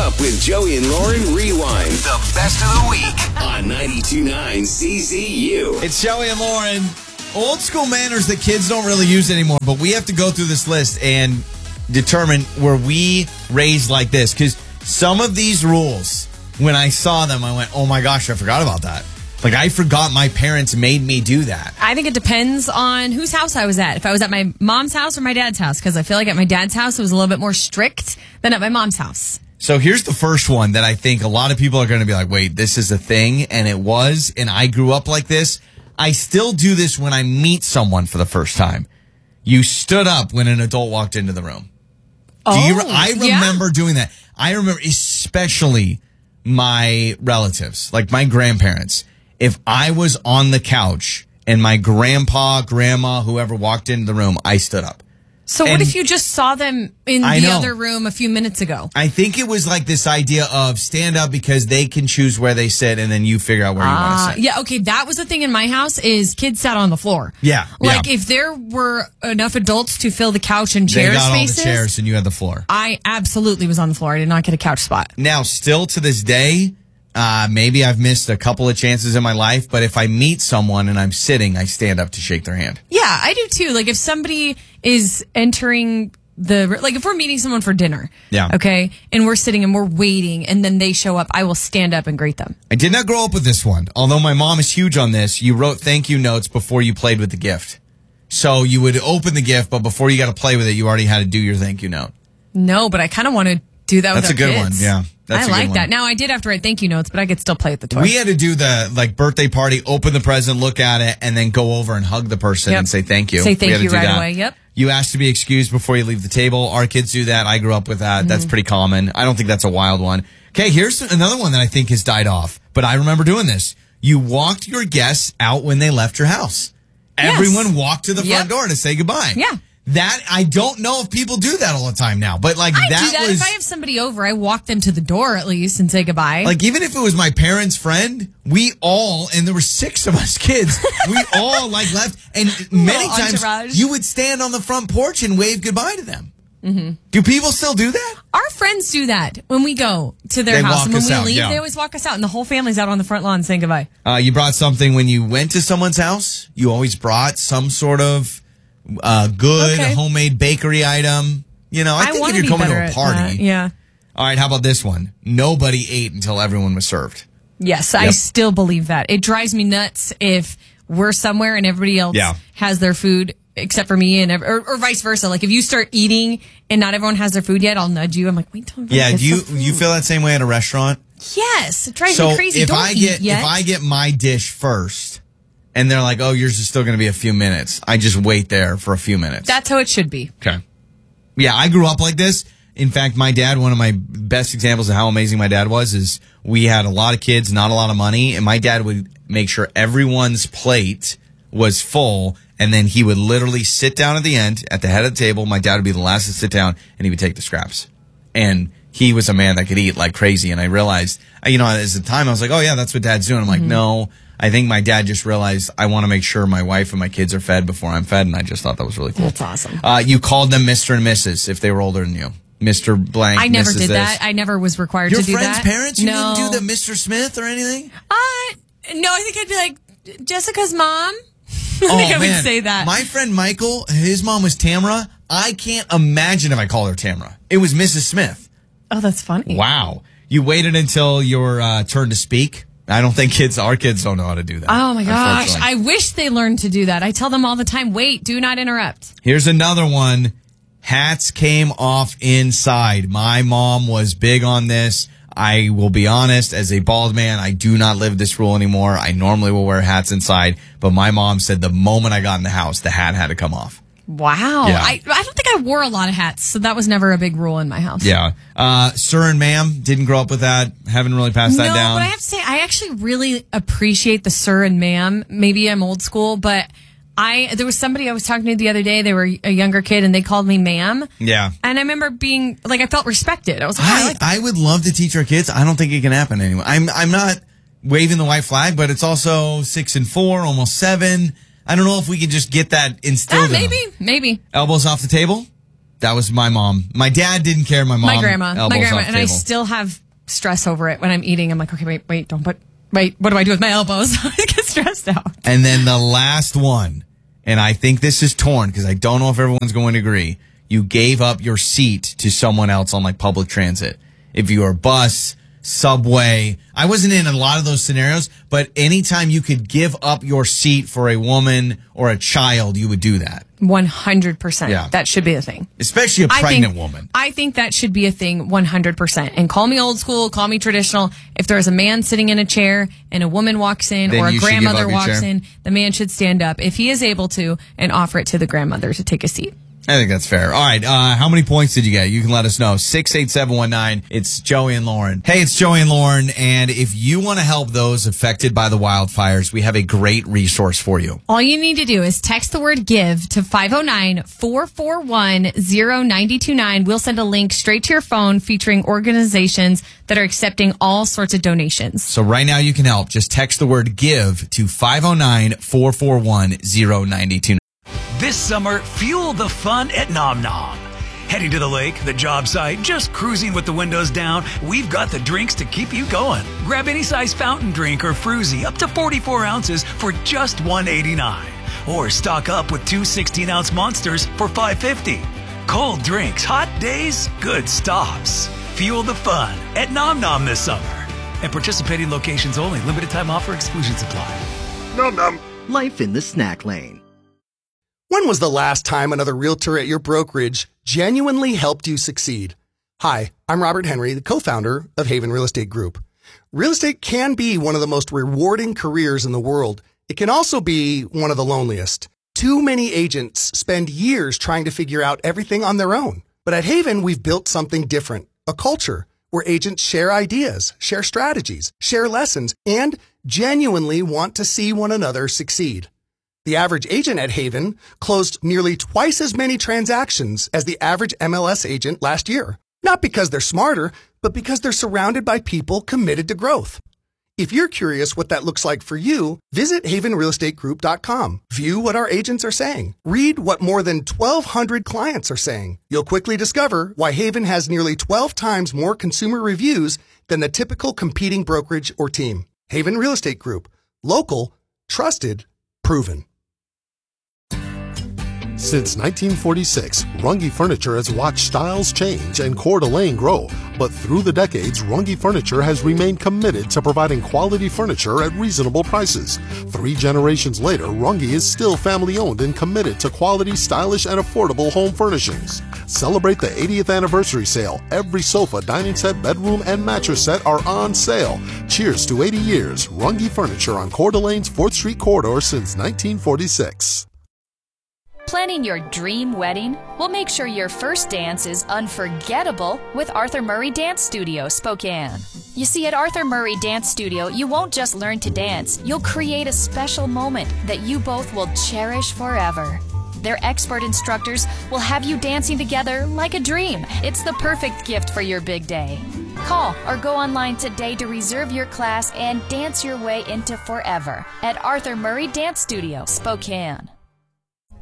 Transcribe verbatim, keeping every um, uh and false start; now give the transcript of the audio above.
Up with Joey and Lauren Rewind. The best of the week on ninety-two point nine C Z U. It's Joey and Lauren. Old school manners that kids don't really use anymore, but we have to go through this list and determine were we raised like this? Because some of these rules, when I saw them, I went, oh my gosh, I forgot about that. Like, I forgot my parents made me do that. I think it depends on whose house I was at. If I was at my mom's house or my dad's house, because I feel like at my dad's house it was a little bit more strict than at my mom's house. So here's the first one that I think a lot of people are going to be like, wait, this is a thing, and it was, and I grew up like this. I still do this when I meet someone for the first time. You stood up when an adult walked into the room. Oh, do you, I remember yeah. doing that. I remember especially my relatives, like my grandparents. If I was on the couch and my grandpa, grandma, whoever walked into the room, I stood up. So and what if you just saw them in I the know. other room a few minutes ago? I think it was like this idea of stand up because they can choose where they sit and then you figure out where you Uh, want to sit. yeah, okay, that was the thing in my house is kids sat on the floor. Yeah. Like yeah. if there were enough adults to fill the couch and They chair got spaces. all the chairs and you had the floor. I absolutely was on the floor. I did not get a couch spot. Now, still to this day, uh, maybe I've missed a couple of chances in my life, but if I meet someone and I'm sitting, I stand up to shake their hand. Yeah, I do too. Like if somebody is entering the, like if we're meeting someone for dinner, Yeah. okay, and we're sitting and we're waiting and then they show up, I will stand up and greet them. I did not grow up with this one. Although my mom is huge on this, you wrote thank you notes before you played with the gift. So you would open the gift, but before you got to play with it, you already had to do your thank you note. No, but I kind of want to do that with That's our a good kids. one, yeah. That's I a good like one. that. Now, I did have to write thank you notes, but I could still play with the toy. We had to do the like birthday party, open the present, look at it, and then go over and hug the person Yep. and say thank you. Say We thank had to you do right that. away, yep. You asked to be excused before you leave the table. Our kids do that. I grew up with that. Mm-hmm. That's pretty common. I don't think that's a wild one. Okay, here's another one that I think has died off, but I remember doing this. You walked your guests out when they left your house. Yes. Everyone walked to the Yep. front door to say goodbye. Yeah. That, I don't know if people do that all the time now, but like I that do that. was... If I have somebody over, I walk them to the door at least and say goodbye. Like, even if it was my parents' friend, we all, and there were six of us kids, we all, like, left. And many Little times, entourage. you would stand on the front porch and wave goodbye to them. Mm-hmm. Do people still do that? Our friends do that when we go to their They house. walk And when us we out, leave, yeah. they always walk us out. And the whole family's out on the front lawn saying goodbye. Uh, you brought something when you went to someone's house. You always brought some sort of uh, good Okay. homemade bakery item. You know, I, think wanna if you're be coming better to a at party. that. Yeah. All right, how about this one? Nobody ate until everyone was served. Yes, I Yep. still believe that. It drives me nuts if we're somewhere and everybody else Yeah. has their food except for me, and ev- or, or vice versa. Like if you start eating and not everyone has their food yet, I'll nudge you. I'm like, wait till everybody Yeah, gets do you their food. you feel that same way at a restaurant? Yes, it drives So me crazy. if Don't I eat get yet. if I get my dish first, and they're like, "Oh, yours is still going to be a few minutes," I just wait there for a few minutes. That's how it should be. Okay. Yeah, I grew up like this. In fact, my dad, one of my best examples of how amazing my dad was, is we had a lot of kids, not a lot of money, and my dad would make sure everyone's plate was full, and then he would literally sit down at the end, at the head of the table. My dad would be the last to sit down, and he would take the scraps. And he was a man that could eat like crazy, and I realized, you know, as the time, I was like, oh, yeah, that's what dad's doing. I'm like, no, I think my dad just realized I want to make sure my wife and my kids are fed before I'm fed, and I just thought that was really cool. That's awesome. Uh, you called them Mister and Missus if they were older than you. Mister Blank. I never Missus did this. that. I never was required Your to do friends' that. parents? You no. didn't do the Mister Smith or anything? Uh, no, I think I'd be like, Jessica's mom? I Oh, think I man. would say that. My friend Michael, his mom was Tamara. I can't imagine if I called her Tamara. It was Missus Smith. Oh, that's funny. Wow. You waited until your uh, turn to speak? I don't think kids, our kids don't know how to do that. Oh my gosh. unfortunately. I wish they learned to do that. I tell them all the time, wait, do not interrupt. Here's another one. Hats came off inside. My mom was big on this. I will be honest, as a bald man, I do not live this rule anymore. I normally will wear hats inside, but my mom said the moment I got in the house, the hat had to come off. Wow. Yeah. I, I don't think I wore a lot of hats, so that was never a big rule in my house. Yeah. Uh, sir and ma'am, didn't grow up with that. Haven't really passed that no, down. but I have to say, I actually really appreciate the sir and ma'am. Maybe I'm old school, but I there was somebody I was talking to the other day. They were a younger kid, and they called me ma'am. Yeah. And I remember being, like, I felt respected. I was like, oh, I I, like that. I would love to teach our kids. I don't think it can happen anyway. I'm I'm not waving the white flag, but it's also six and four, almost seven. I don't know if we can just get that instilled Ah, in them. maybe, maybe. Elbows off the table. That was my mom. My dad didn't care. My mom, my grandma, my grandma, and I table. still have stress over it when I'm eating. I'm like, okay, wait, wait, don't put, wait, what do I do with my elbows? I get stressed out. And then the last one, and I think this is torn because I don't know if everyone's going to agree. You gave up your seat to someone else on like public transit. If you were bus, subway, I wasn't in a lot of those scenarios, but anytime you could give up your seat for a woman or a child, you would do that. one hundred percent. Yeah. That should be a thing. Especially a I pregnant think, woman. I think that should be a thing one hundred percent. And call me old school, call me traditional. If there's a man sitting in a chair and a woman walks in Then or a you should give grandmother up your walks chair. in, the man should stand up if he is able to and offer it to the grandmother to take a seat. I think that's fair. All right. Uh, how many points did you get? You can let us know. six eight seven one nine. It's Joey and Lauren. Hey, it's Joey and Lauren. And if you want to help those affected by the wildfires, we have a great resource for you. All you need to do is text the word give to five oh nine, four four one, oh nine two nine. We'll send a link straight to your phone featuring organizations that are accepting all sorts of donations. So right now you can help. Just text the word give to five oh nine, four four one, oh nine two nine. This summer, fuel the fun at Nom Nom. Heading to the lake, the job site, just cruising with the windows down, we've got the drinks to keep you going. Grab any size fountain drink or fruzy up to forty-four ounces for just one eighty-nine. Or stock up with two sixteen-ounce monsters for five fifty. Cold drinks, hot days, good stops. Fuel the fun at Nom Nom this summer. And participating locations only. Limited time offer, exclusions apply. Nom Nom. Life in the snack lane. When was the last time another realtor at your brokerage genuinely helped you succeed? Hi, I'm Robert Henry, the co-founder of Haven Real Estate Group. Real estate can be one of the most rewarding careers in the world. It can also be one of the loneliest. Too many agents spend years trying to figure out everything on their own. But at Haven, we've built something different, a culture where agents share ideas, share strategies, share lessons, and genuinely want to see one another succeed. The average agent at Haven closed nearly twice as many transactions as the average M L S agent last year. Not because they're smarter, but because they're surrounded by people committed to growth. If you're curious what that looks like for you, visit haven real estate group dot com. View what our agents are saying. Read what more than twelve hundred clients are saying. You'll quickly discover why Haven has nearly twelve times more consumer reviews than the typical competing brokerage or team. Haven Real Estate Group. Local, trusted, proven. Since nineteen forty-six, Runge Furniture has watched styles change and Coeur d'Alene grow. But through the decades, Runge Furniture has remained committed to providing quality furniture at reasonable prices. Three generations later, Runge is still family-owned and committed to quality, stylish, and affordable home furnishings. Celebrate the eightieth anniversary sale. Every sofa, dining set, bedroom, and mattress set are on sale. Cheers to eighty years. Runge Furniture on Coeur d'Alene's fourth Street corridor since nineteen forty-six. Planning your dream wedding? We'll make sure your first dance is unforgettable with Arthur Murray Dance Studio, Spokane. You see, at Arthur Murray Dance Studio, you won't just learn to dance, you'll create a special moment that you both will cherish forever. Their expert instructors will have you dancing together like a dream. It's the perfect gift for your big day. Call or go online today to reserve your class and dance your way into forever at Arthur Murray Dance Studio, Spokane.